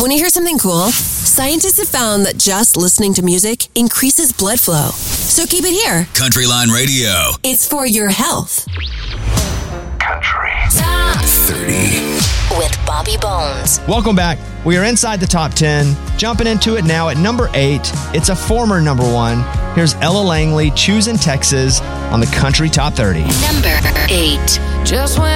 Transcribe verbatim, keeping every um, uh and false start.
Want to hear something cool? Scientists have found that just listening to music increases blood flow. So keep it here. Countryline Radio. It's for your health. Country Top thirty. with Bobby Bones. Welcome back. We are inside the top ten. Jumping into it now at number eight. It's a former number one. Here's Ella Langley, Choosing Texas on the Country Top thirty. Number eight. Just when